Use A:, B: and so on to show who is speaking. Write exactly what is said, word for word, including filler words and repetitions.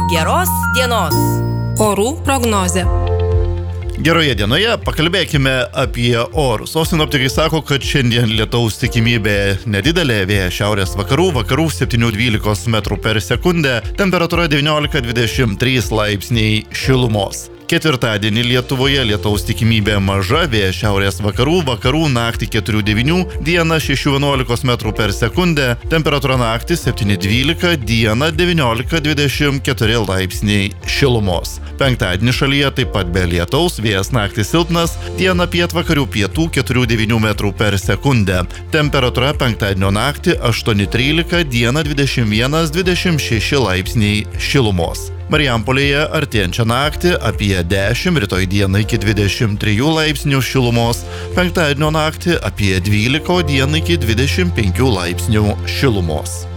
A: Geros dienos.
B: Orų prognozė.
C: Geroje dienoje pakalbėkime apie orus. O sinoptikai sako, kad šiandien lietaus tikimybė nedidelė, vėjas šiaurės vakarų, vakarų septyni dvylika metrų per sekundę, temperatūra devyniolika dvidešimt trys laipsniai šilumos. Ketvirtadienį Lietuvoje lietaus tikimybė maža, vėjas šiaurės vakarų, vakarų naktį keturi devyni, dieną šeši vienuolika metrų per sekundę, temperatūra naktį septyni dvylika, dieną devyniolika dvidešimt keturi laipsniai šilumos. Penktadienį šalyje taip pat be lietaus, vėjas naktį silpnas, dieną pietvakarių pietų keturi devyni metrų per sekundę, temperatūra penktadienio naktį aštuoni trylika, dieną dvidešimt vienas dvidešimt šeši laipsniai šilumos. Marijampolėje artėjančią naktį apie dešimt, rytoj dieną iki dvidešimt trijų laipsnių šilumos, penktadienio naktį apie dvylika, o dieną iki dvidešimt penkių laipsnių šilumos.